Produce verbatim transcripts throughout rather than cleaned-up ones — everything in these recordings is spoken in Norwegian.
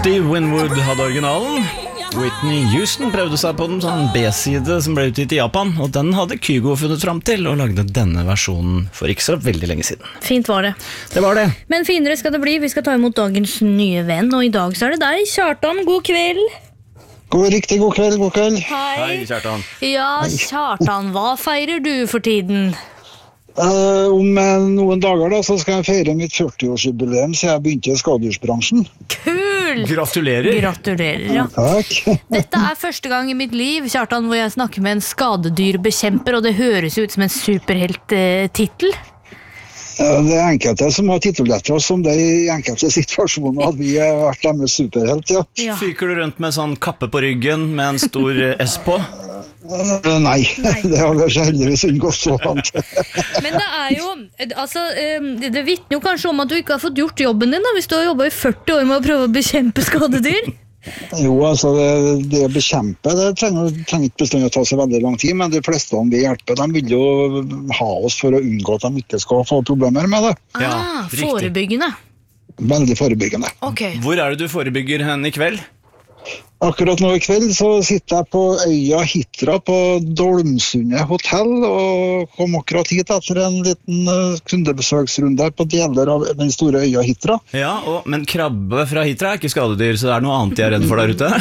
Steve Winwood hadde originalen. Whitney Houston prøvde seg på den sånn B-side som ble utgitt i Japan, og den hadde Kygo funnet fram til og lagde denne versjonen for ikke så veldig lenge siden. Fint var det. Det var det. Men finere skal det bli. Vi skal ta imot dagens nye venn, og i dag så er det deg, Kjartan. God kveld. God, riktig god kveld, god kveld. Hei. Hei, Kjartan. Ja, Kjartan, hva feirer du for tiden? Uh, om uh, noen dager da, så skal jeg feire mitt førti-årsjubileum, så jeg begynte i skadedyrsbransjen. Kul! Gratulerer. Gratulerer, ja. Takk. Dette er første gang i mitt liv, Kjartan, hvor jeg snakker med en skadedyrbekjemper, og det høres ut som en superhelt-titel. Uh, det er enkelte som har tituletter oss som det i enkelte situasjoner at vi har vært deres superhelt, ja. Ja. Fyker du rundt med sånn kappe på ryggen med en stor S på? Uh, nei, nei. Det har vi heldigvis unngått så langt. Men det er jo, altså, det vittner jo kanskje om at du ikke har fått gjort jobben din da, hvis du har jobbet i førti år med å prøve å bekjempe skadedyr. Jo, altså det, det å bekjempe, det trenger, trenger ikke bestandig å ta seg veldig lang tid, men de fleste om vi hjelper, de vil jo ha oss for å unngå at de ikke skal få problemer med det. Ja, Ah, riktig. forebyggende. Veldig forebyggende. Ok. Hvor er det du forebygger hen i kveld? Akkurat nå i kveld så sitter jeg på øya Hitra på Dolmsundet hotell og kom akkurat hit etter en liten uh, kundebesøksrunde på deler av den store øya Hitra. Ja, og, men krabbe fra Hitra er ikke skadedyr, så det er noe annet de er redd for der ute?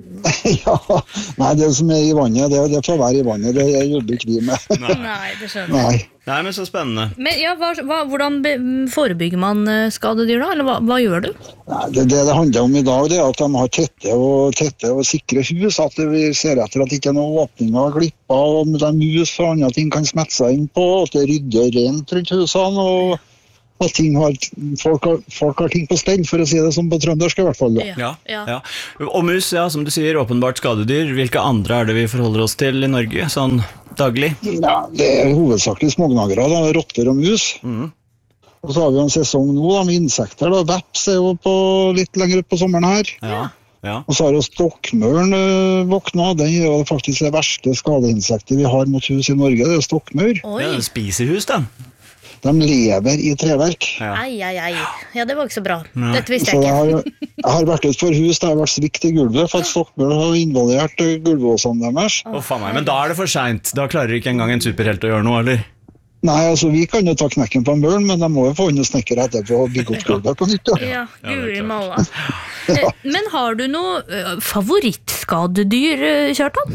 Ja, nei, det som er i vannet, det, det får være i vannet, det jobber ikke vi med. Nei, det skjønner jeg. Nei. Nei, men så spennende. Men ja, hva, hva, hvordan be, forebygger man eh, skadedyr da? Eller hva, hva gjør du? Nei, det, det det handler om i dag, det er at de har tette og, tette og sikre hus, at vi ser etter at det ikke er noen åpninger og glipper, og med mus og andre ting kan smette seg inn på, at det rydder rent rundt husene, og at ting har, folk, har, folk har ting på stell, for å si det som på trøndersk i hvert fall. Da. Ja, Ja. ja. Og mus, ja, som du sier, åpenbart skadedyr. Hvilke andre er det vi forholder oss til i Norge, sånn daglig? Ja, det er hovedsakelig smågnagere, da, rotter og mus. Mhm. Og så har vi en sesong nå da, med insekter, da. Veps er jo på, litt lenger ut på sommeren her. Ja, ja. Og så har jo stokkmøren øh, våkna, den er jo faktisk det verste skadeinsektet vi har mot hus i Norge, det er stokkmør. Oi, Ja, det spiser hus, den. De lever i treverk. Ja. ei, ei, ei. Ja, det var ikke så bra. Nei. Dette visste Så jeg jeg ikke. har, jeg har vært ut for hus, det har vært svikt i gulvet, for at stokkmør har involvert øh, gulvåsene deres. Å, faen meg, men da er det for sent. Da klarer ikke engang en superhelt å gjøre noe, eller? Nei, altså vi kan jo ta knekken på en møren, men de må jo få inn snekker etterpå og bygge opp gulvet på nytt. Ja. Ja, det er guri klart. malla. Eh, Men har du noe eh, favorittskadedyr, eh, Kjartan?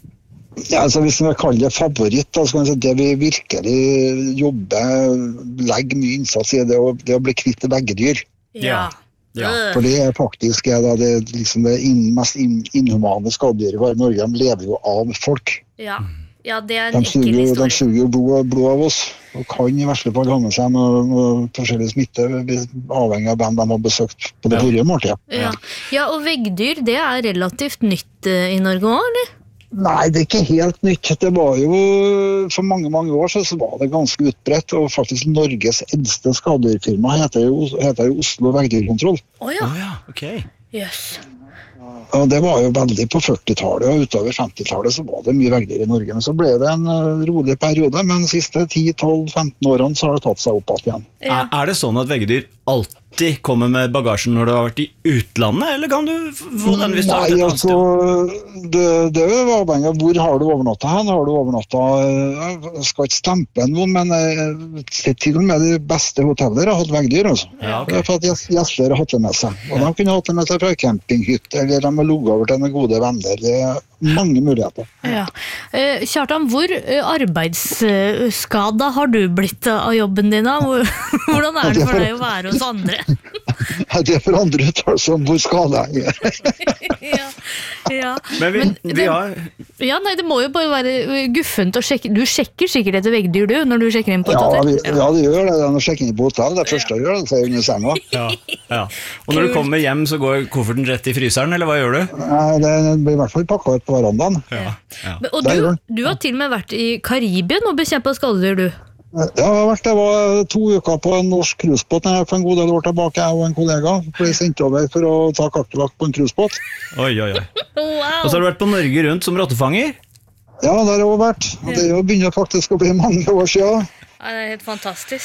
Ja, altså hvis vi kaller det favoritt, da skal man si det vi virkelig jobber, legger mye innsats i, det å, det å bli kvitt veggdyr. Ja. Ja. Øh. For det er faktisk er da, det, liksom det inn, mest inn, inhumane skadedyret våre i Norge, de lever jo av folk. Ja. ja, det er De en ekkel suger, de historie. suger jo blod, blod av oss, og kan i verste fall ha med seg noe, noe forskjellig smitte, avhengig av hvem de har besøkt på det Ja. forrige måltidet. Ja. ja, og veggdyr, det er relativt nytt eh, i Norge også, eller? Nei, det er ikke helt nytt. Det var jo, for mange, mange år siden så var det ganske utbredt, og faktisk Norges eldste skadedyrfirma heter jo, heter jo Oslo Veggdyrkontroll. Å ja, Å ja, ok. jøss. Og det var jo veldig på førtitallet, og utover femtitallet så var det mye veggdyr i Norge. Men så ble det en uh, rolig periode, men de siste ti, tolv, femten årene så har det tatt seg opp igjen. Ja. Er, er det sånn at veggdyr alltid kommer med bagasjen når du har vært i utlandet, eller kan du få den hvis du har vært Nei, et annet altså, sted? det, det er jo avhengig av hvor har du overnatta hen. Har du overnatta, uh, jeg skal ikke stemple noen, men uh, til og med de beste hoteller har hatt veggdyr, altså. Ja, ok. Det er for at gjest- gjester har hatt det med seg. Og de kunne hatt det med seg fra campinghytte, eller de har ligget over til noen gode venner. Det er mange muligheter. Ja. Eh, Kjartan, hvor eh, arbeidsskada har du blitt av jobben din da? Hvor, hvordan er det for deg å være hos andre? Det er for andre uttalelser om hvor skada jeg er. ja, ja. Men vi, Men vi det- har ja, nei, det må jo bare være eh, guffent å sjekke. Du sjekker sikkert etter veggdyr, du, når du sjekker inn på et Ja, hotell? vi, ja, det gjør det. Når jeg sjekker inn på hotell, det første jeg gjør, det er under senga. ja, ja. Og når du kommer hjem, så går kofferten rett i fryseren, eller hva gjør du? Nei, det blir i hvert fall pakka ut på verandaen. Ja, ja. Men- Og Der du, gjør den. du har til og med vært i Karibien og bekjempet skadedyr, du. Ja, jeg har vært, det var to uker på en norsk cruisebåt for en god del år tilbake. Jeg og en kollega ble sendt over for å ta kakerlakk på en cruisebåt. Oi, oi, oi. Og så Wow! har du vært på Norge rundt som rottefanger? Ja, der har jeg også vært. Og det er jo begynner faktisk å bli mange år siden. Ja, det er helt fantastisk.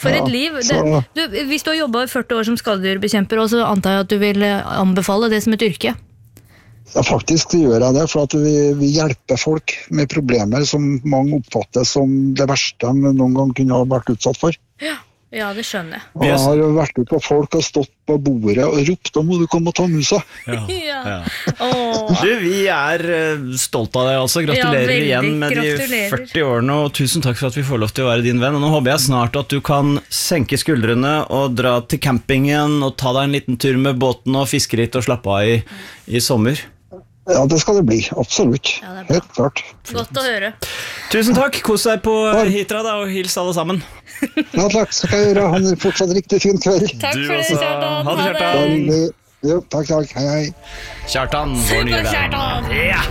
For Ja, et liv. Det, så- du, hvis du har jobbet i førti år som skadedyrbekjemper, så antar jeg at du vil anbefale det som et yrke. Ja, faktisk gjør jeg det, for at vi, vi hjelper folk med problemer som mange oppfatter som det verste de noen gang kunne ha vært utsatt for. Ja, ja det skjønner jeg. Og jeg har jo vært ute på folk og stått på bordet og ropt, da må du komme og ta musa. Ja. Ja. Ja. Åh. Du, vi er eh, stolt av deg altså. Gratulerer Ja, veldig. igjen med Gratulerer. de førti årene, og tusen takk for at vi får lov til å være din venn. Og nå håper jeg snart at du kan senke skuldrene og dra til campingen og ta deg en liten tur med båten og fiske litt og slappe av i, i sommer. Ja, det skal det bli. Absolutt. Ja, det er bra. Helt klart. Godt å høre. Tusen takk, kos deg på Hitra da, og hils alle sammen. Ja, takk skal jeg gjøre. Ha en fortsatt riktig fin kveld. Takk Du for det, også. Kjartan. Ha det, Da Kjartan. vil vi- Jo, takk, takk. Hei, hei. Kjartan, vår nye venn. Super-Kjartan! Ja.